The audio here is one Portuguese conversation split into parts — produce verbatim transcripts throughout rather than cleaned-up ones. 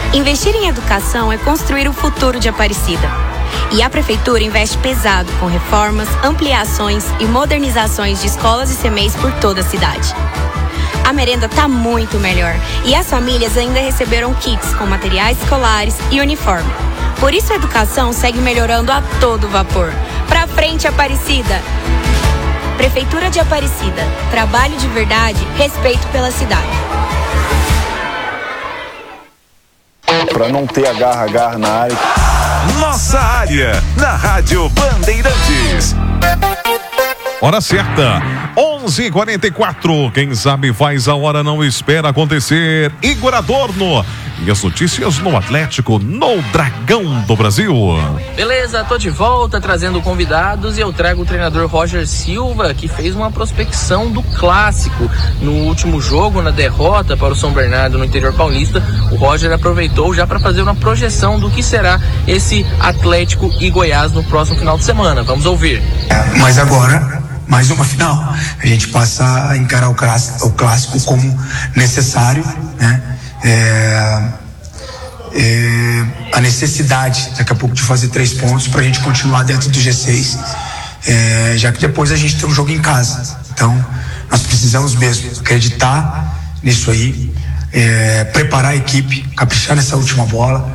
Investir em educação é construir o futuro de Aparecida. E a Prefeitura investe pesado com reformas, ampliações e modernizações de escolas e C M E S por toda a cidade. A merenda está muito melhor e as famílias ainda receberam kits com materiais escolares e uniforme. Por isso a educação segue melhorando a todo vapor. Pra frente, Aparecida! Prefeitura de Aparecida. Trabalho de verdade, respeito pela cidade. Para não ter agarra-agarra na área. Nossa área, na Rádio Bandeirantes. Hora certa, onze e quarenta e quatro. Quem sabe faz a hora, não espera acontecer. Igor Adorno. E as notícias no Atlético, no Dragão do Brasil. Beleza, tô de volta trazendo convidados e eu trago o treinador Roger Silva, que fez uma prospecção do clássico. No último jogo, na derrota para o São Bernardo no interior paulista, o Roger aproveitou já para fazer uma projeção do que será esse Atlético e Goiás no próximo final de semana. Vamos ouvir. Mas agora, mais uma final. A gente passa a encarar o clássico, o clássico como necessário, né? É, é, a necessidade daqui a pouco de fazer três pontos para a gente continuar dentro do G seis, é, já que depois a gente tem um jogo em casa. Então nós precisamos mesmo acreditar nisso aí, é, preparar a equipe, caprichar nessa última bola,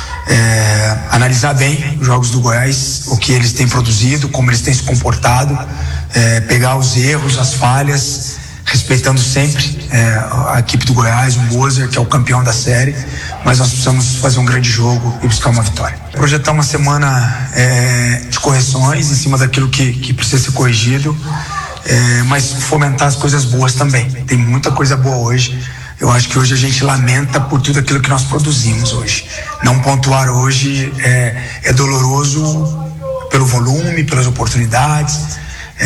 é, analisar bem os jogos do Goiás, o que eles têm produzido, como eles têm se comportado, é, pegar os erros, as falhas, respeitando sempre é, a equipe do Goiás, o Moser, que é o campeão da série, mas nós precisamos fazer um grande jogo e buscar uma vitória. Projetar uma semana é, de correções em cima daquilo que, que precisa ser corrigido, é, mas fomentar as coisas boas também. Tem muita coisa boa hoje. Eu acho que hoje a gente lamenta por tudo aquilo que nós produzimos hoje. Não pontuar hoje é, é doloroso pelo volume, pelas oportunidades,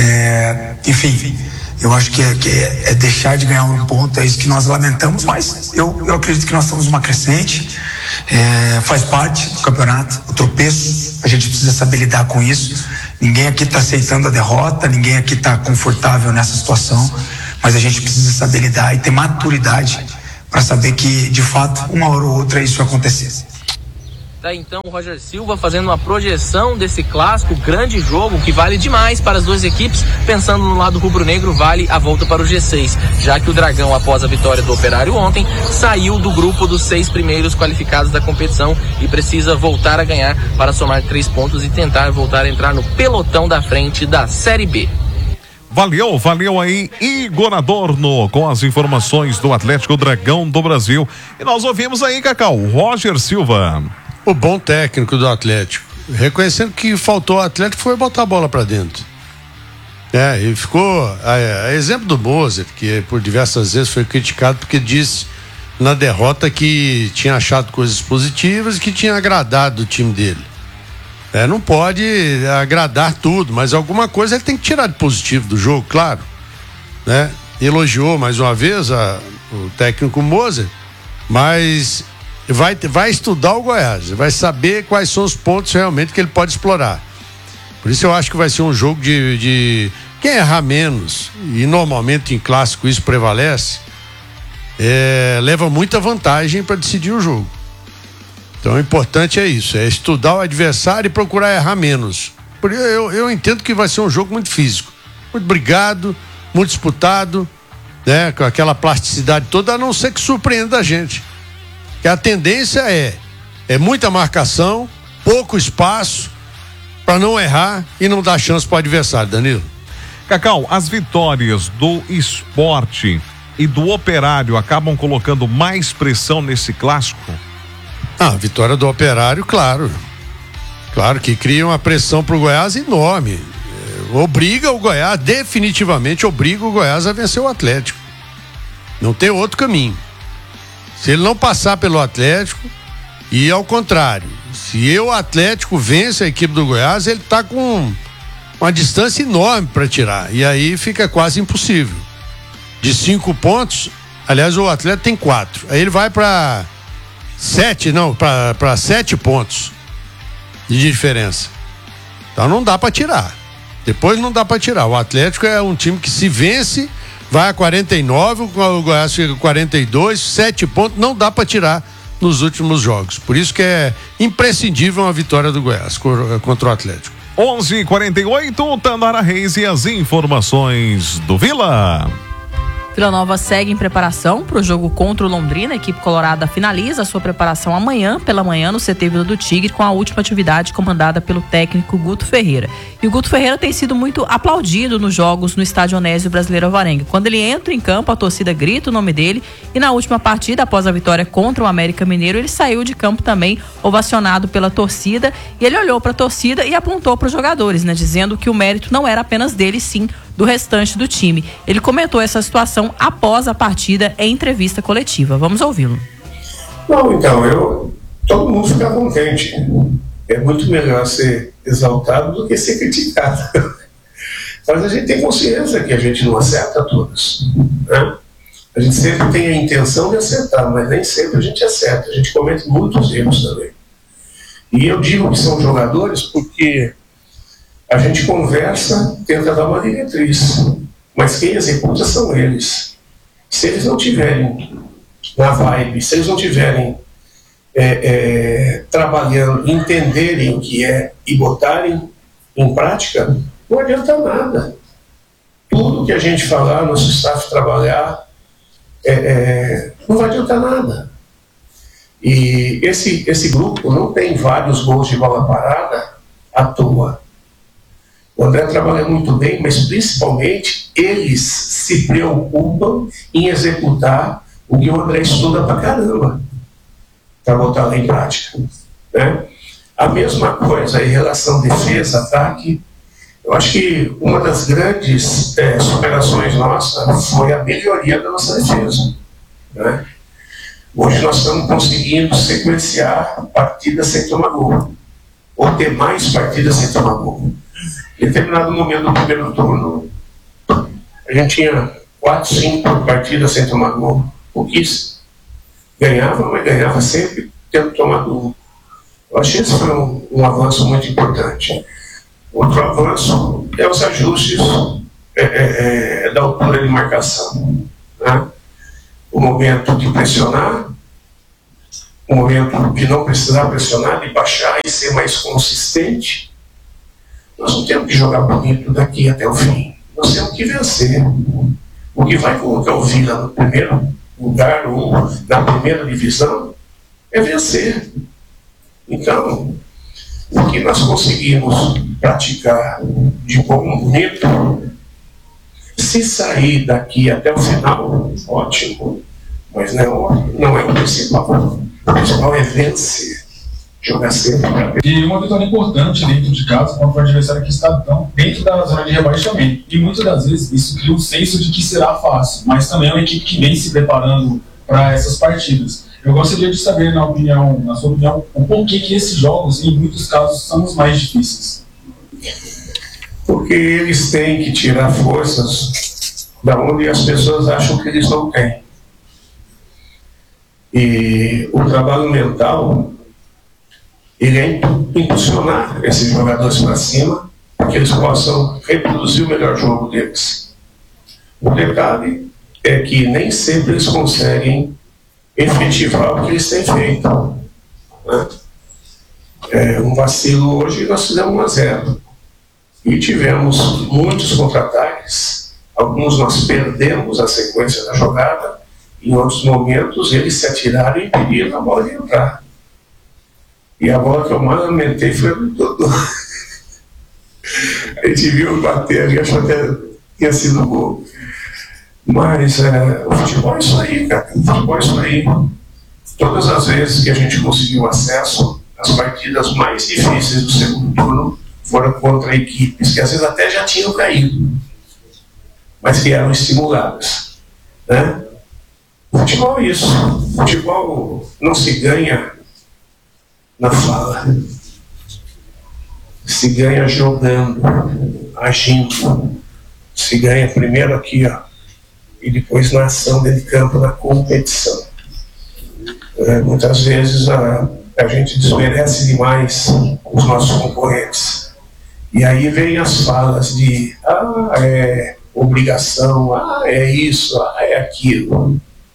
é, enfim. Eu acho que é, que é deixar de ganhar um ponto, é isso que nós lamentamos, mas eu, eu acredito que nós estamos numa crescente, é, faz parte do campeonato, o tropeço, a gente precisa saber lidar com isso. Ninguém aqui está aceitando a derrota, ninguém aqui está confortável nessa situação, mas a gente precisa saber lidar e ter maturidade para saber que, de fato, uma hora ou outra isso acontecer. Tá, então, o Roger Silva fazendo uma projeção desse clássico, grande jogo que vale demais para as duas equipes. Pensando no lado rubro-negro, vale a volta para o G seis, já que o Dragão, após a vitória do Operário ontem, saiu do grupo dos seis primeiros qualificados da competição e precisa voltar a ganhar para somar três pontos e tentar voltar a entrar no pelotão da frente da Série B. Valeu, valeu aí, Igor Adorno, com as informações do Atlético Dragão do Brasil. E nós ouvimos aí, Cacau, Roger Silva. O bom técnico do Atlético, reconhecendo que faltou ao Atlético, foi botar a bola para dentro. É, e ficou a, a exemplo do Moser, que por diversas vezes foi criticado porque disse na derrota que tinha achado coisas positivas e que tinha agradado o time dele. É, não pode agradar tudo, mas alguma coisa ele tem que tirar de positivo do jogo, claro, né? Elogiou mais uma vez a, o técnico Moser, mas Vai, vai estudar o Goiás, vai saber quais são os pontos realmente que ele pode explorar. Por isso eu acho que vai ser um jogo de, de quem errar menos, e normalmente em clássico isso prevalece, é, leva muita vantagem para decidir o jogo. Então o importante é isso, é estudar o adversário e procurar errar menos. Por isso eu, eu entendo que vai ser um jogo muito físico, muito brigado, muito disputado, né, com aquela plasticidade toda, a não ser que surpreenda a gente. Que a tendência é, é muita marcação, pouco espaço para não errar e não dar chance para o adversário, Danilo. Cacau, as vitórias do Esporte e do Operário acabam colocando mais pressão nesse clássico? Ah, a vitória do Operário, claro. Claro que cria uma pressão para o Goiás enorme. Obriga o Goiás, definitivamente obriga o Goiás a vencer o Atlético. Não tem outro caminho. Se ele não passar pelo Atlético, e ao contrário, se o Atlético vence a equipe do Goiás, ele está com uma distância enorme para tirar, e aí fica quase impossível. De cinco pontos, aliás, o Atlético tem quatro, aí ele vai para sete, não, para sete pontos de diferença. Então não dá para tirar. Depois não dá para tirar. O Atlético é um time que, se vence, vai a quarenta e nove, o Goiás fica com quarenta e dois, sete pontos, não dá para tirar nos últimos jogos. Por isso que é imprescindível uma vitória do Goiás contra o Atlético. onze e quarenta e oito, Tanara Reis e as informações do Vila. Vila Nova segue em preparação para o jogo contra o Londrina. A equipe colorada finaliza a sua preparação amanhã, pela manhã, no C T Vila do Tigre, com a última atividade comandada pelo técnico Guto Ferreira. E o Guto Ferreira tem sido muito aplaudido nos jogos no Estádio Onésio Brasileiro Alvarenga. Quando ele entra em campo, a torcida grita o nome dele, e na última partida, após a vitória contra o América Mineiro, ele saiu de campo também ovacionado pela torcida, e ele olhou para a torcida e apontou para os jogadores, né, dizendo que o mérito não era apenas dele, sim do restante do time. Ele comentou essa situação após a partida em entrevista coletiva. Vamos ouvi-lo. Não, então, eu, todo mundo fica contente. É muito melhor ser exaltado do que ser criticado. Mas a gente tem consciência que a gente não acerta todas, né? A gente sempre tem a intenção de acertar, mas nem sempre a gente acerta. A gente comete muitos erros também. E eu digo que são jogadores porque a gente conversa, tenta dar uma diretriz, mas quem executa são eles. Se eles não tiverem na vibe, se eles não tiverem é, é, trabalhando, entenderem o que é e botarem em prática, não adianta nada. Tudo que a gente falar, nosso staff trabalhar, é, é, não vai adiantar nada. E esse, esse grupo não tem vários gols de bola parada à toa. O André trabalha muito bem, mas principalmente eles se preocupam em executar o que o André estuda pra caramba, para botar lá em prática, né? A mesma coisa em relação a defesa, ataque. Eu acho que uma das grandes é, superações nossas foi a melhoria da nossa defesa, né? Hoje nós estamos conseguindo sequenciar partidas sem tomar gol, ou ter mais partidas sem tomar gol. Em determinado momento do primeiro turno, a gente tinha quatro, cinco partidas sem tomar gol. Pouquíssimo. Ganhava, mas ganhava sempre tendo tomado gol. Eu achei que esse foi um, um avanço muito importante. Outro avanço é os ajustes é, é, é, da altura de marcação, né? O momento de pressionar, o momento de não precisar pressionar, de baixar e ser mais consistente. Nós não temos que jogar bonito daqui até o fim. Nós temos que vencer. O que vai colocar o Vila no primeiro lugar ou na primeira divisão é vencer. Então, o que nós conseguimos praticar de bom, bonito, se sair daqui até o final, ótimo. Mas não, não é o principal. O principal é vencer. Jogar sempre. E uma vitória importante dentro de casa contra o adversário que está tão dentro da zona de rebaixamento. E muitas das vezes isso cria um senso de que será fácil, mas também é uma equipe que vem se preparando para essas partidas. Eu gostaria de saber, na opinião, na sua opinião, o porquê que esses jogos, em muitos casos, são os mais difíceis. Porque eles têm que tirar forças da onde as pessoas acham que eles não têm. E o trabalho mental, ele é impulsionar esses jogadores para cima, para que eles possam reproduzir o melhor jogo deles. O detalhe é que nem sempre eles conseguem efetivar o que eles têm feito, né? É um vacilo hoje, nós fizemos um a zero. E tivemos muitos contra-ataques, alguns nós perdemos a sequência da jogada, em outros momentos eles se atiraram e impediram a bola de entrar. E a bola que eu mais lamentei foi a do Dodô. A gente viu bater ali, achou que tinha sido gol. Mas é, o futebol é isso aí, cara. O futebol é isso aí. Todas as vezes que a gente conseguiu acesso, as partidas mais difíceis do segundo turno foram contra equipes que às vezes até já tinham caído, mas que eram estimuladas, né? O futebol é isso. O futebol não se ganha na fala, se ganha jogando, agindo, se ganha primeiro aqui, ó, e depois na ação dentro de campo, na competição. É, muitas vezes a, a gente desmerece demais os nossos concorrentes, e aí vem as falas de ah, é obrigação, ah, é isso, ah, é aquilo.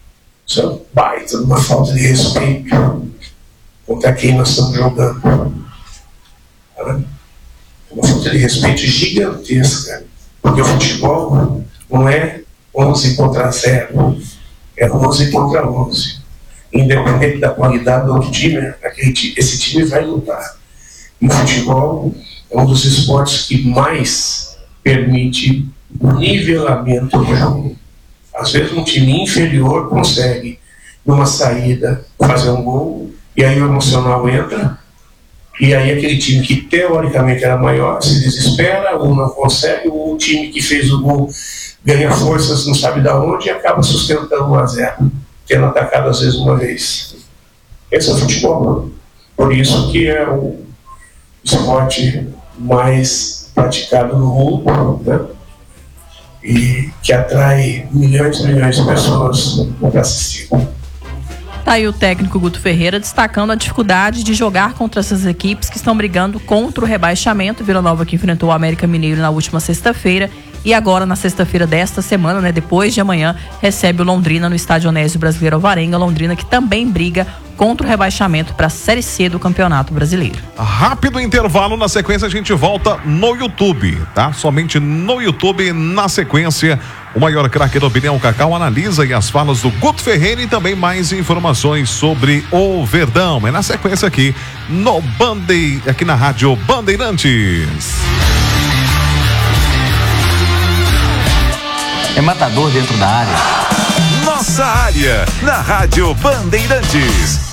Isso é um baita de uma falta de respeito contra quem nós estamos jogando. Tá? Uma falta de respeito gigantesca, porque o futebol não é onze contra zero, é onze contra onze. Independente da qualidade do outro time, aquele, esse time vai lutar. E o futebol é um dos esportes que mais permite o nivelamento do jogo. Às vezes um time inferior consegue, numa saída, fazer um gol, e aí o emocional entra, e aí aquele time que teoricamente era maior se desespera, ou não consegue, ou o time que fez o gol ganha forças, não sabe de onde, e acaba sustentando um a zero, tendo atacado às vezes uma vez. Esse é o futebol. Por isso que é o esporte mais praticado no mundo, né? E que atrai milhões e milhões de pessoas para assistir. Tá aí o técnico Guto Ferreira destacando a dificuldade de jogar contra essas equipes que estão brigando contra o rebaixamento. Vila Nova que enfrentou o América Mineiro na última sexta-feira e agora na sexta-feira desta semana, né, depois de amanhã, recebe o Londrina no estádio Onésio Brasileiro Alvarenga. Londrina que também briga contra o rebaixamento para a Série C do Campeonato Brasileiro. Rápido intervalo, na sequência a gente volta no YouTube, tá? Somente no YouTube, na sequência, o maior craque da opinião, Cacau, analisa e as falas do Guto Ferreira e também mais informações sobre o Verdão. É na sequência aqui no Bandei, aqui na Rádio Bandeirantes. É matador dentro da área. Nossa área, na Rádio Bandeirantes.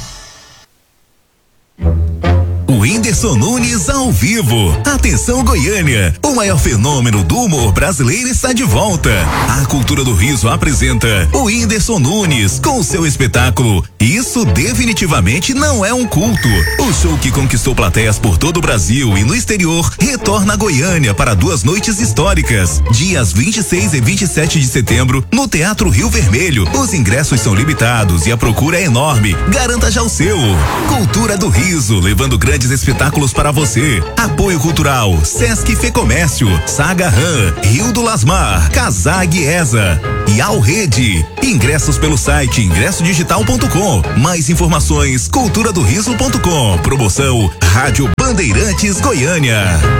O Whindersson Nunes ao vivo. Atenção Goiânia, o maior fenômeno do humor brasileiro está de volta. A Cultura do Riso apresenta o Whindersson Nunes com o seu espetáculo Isso Definitivamente Não É um Culto. O show que conquistou plateias por todo o Brasil e no exterior retorna a Goiânia para duas noites históricas. Dias vinte e seis e vinte e sete de setembro no Teatro Rio Vermelho. Os ingressos são limitados e a procura é enorme. Garanta já o seu. Cultura do Riso, levando grandes espetáculos para você. Apoio cultural Sesc Fecomércio, Saga Ram, Rio do Lasmar, Casag Esa e Alrede. Ingressos pelo site ingresso digital ponto com. Mais informações cultura do riso ponto com. Promoção Rádio Bandeirantes Goiânia.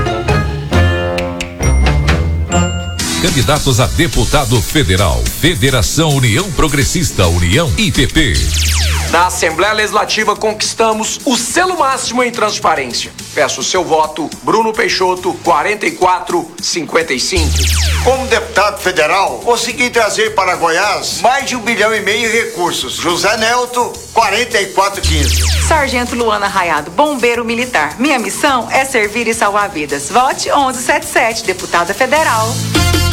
Candidatos a deputado federal, Federação União Progressista, União I P P. Na Assembleia Legislativa conquistamos o selo máximo em transparência. Peço o seu voto, Bruno Peixoto, quarenta e quatro cinquenta e cinco. Como deputado federal, consegui trazer para Goiás mais de um bilhão e meio em recursos. José Nelto, quarenta e quatro quinze. Sargento Luana Raiado, bombeiro militar. Minha missão é servir e salvar vidas. Vote onze setenta e sete, deputada federal.